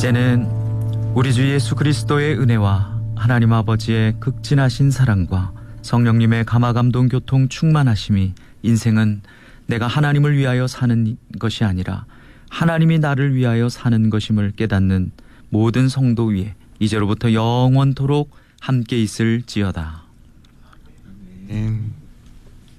이제는 우리 주 예수 그리스도의 은혜와 하나님 아버지의 극진하신 사랑과 성령님의 감화감동 교통 충만하심이 인생은 내가 하나님을 위하여 사는 것이 아니라 하나님이 나를 위하여 사는 것임을 깨닫는 모든 성도 위에 이제로부터 영원토록 함께 있을지어다. 아멘.